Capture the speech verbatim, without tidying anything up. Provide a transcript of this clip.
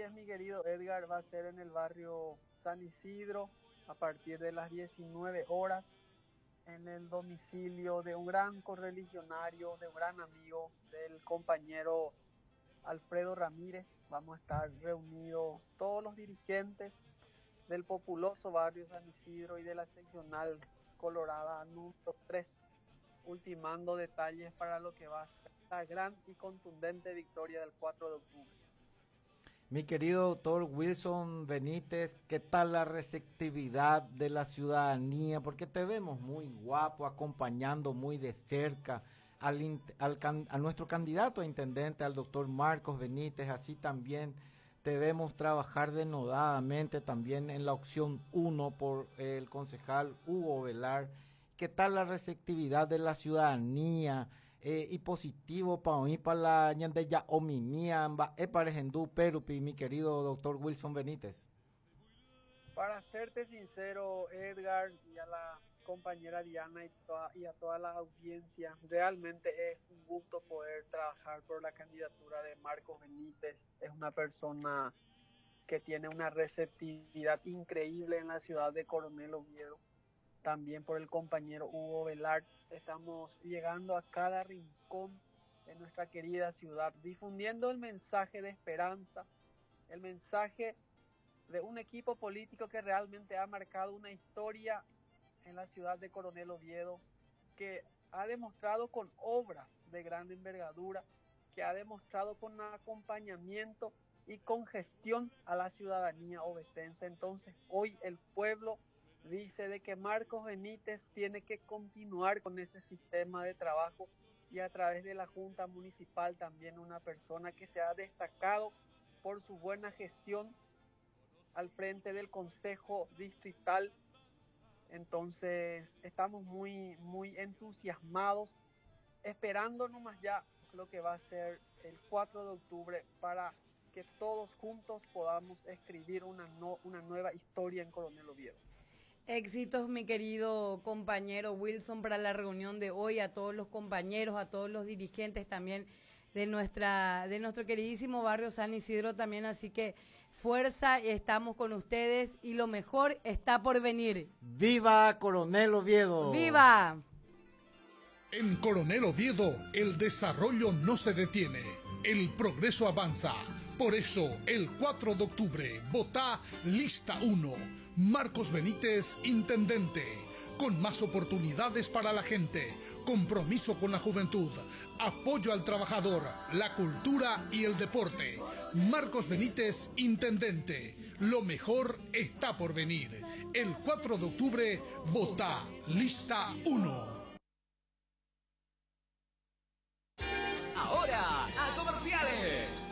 es, mi querido Edgar, va a ser en el barrio San Isidro a partir de las diecinueve horas en el domicilio de un gran correligionario, de un gran amigo del compañero Alfredo Ramírez. Vamos a estar reunidos todos los dirigentes del populoso barrio San Isidro y de la seccional Colorada número tres, ultimando detalles para lo que va a ser la gran y contundente victoria del cuatro de octubre. Mi querido doctor Wilson Benítez, ¿qué tal la receptividad de la ciudadanía? Porque te vemos muy guapo, acompañando muy de cerca al, al, a nuestro candidato a intendente, al doctor Marcos Benítez, así también te vemos trabajar denodadamente también en la opción uno por el concejal Hugo Velar. ¿Qué tal la receptividad de la ciudadanía? Eh, y positivo para mí, para la ñandeya omimía, es para Gendú Perupi, mi querido doctor Wilson Benítez. Para serte sincero, Edgar, y a la compañera Diana y, toda, y a toda la audiencia, realmente es un gusto poder trabajar por la candidatura de Marcos Benítez. Es una persona que tiene una receptividad increíble en la ciudad de Coronel Oviedo. También por el compañero Hugo Velar. Estamos llegando a cada rincón de nuestra querida ciudad, difundiendo el mensaje de esperanza, el mensaje de un equipo político que realmente ha marcado una historia en la ciudad de Coronel Oviedo, que ha demostrado con obras de gran envergadura, que ha demostrado con acompañamiento y con gestión a la ciudadanía ovetense. Entonces, hoy el pueblo dice de que Marcos Benítez tiene que continuar con ese sistema de trabajo y a través de la Junta Municipal también una persona que se ha destacado por su buena gestión al frente del Consejo Distrital. Entonces estamos muy, muy entusiasmados, esperando nomás ya lo que va a ser el cuatro de octubre para que todos juntos podamos escribir una, no, una nueva historia en Coronel Oviedo. Éxitos, mi querido compañero Wilson, para la reunión de hoy, a todos los compañeros, a todos los dirigentes también de nuestra de nuestro queridísimo barrio San Isidro también, así que fuerza, estamos con ustedes y lo mejor está por venir. ¡Viva Coronel Oviedo! ¡Viva! En Coronel Oviedo, el desarrollo no se detiene, el progreso avanza. Por eso, el cuatro de octubre, votá Lista uno. Marcos Benítez, intendente. Con más oportunidades para la gente, compromiso con la juventud, apoyo al trabajador, la cultura y el deporte. Marcos Benítez, intendente. Lo mejor está por venir. El cuatro de octubre, votá Lista uno. Ahora, a comerciales.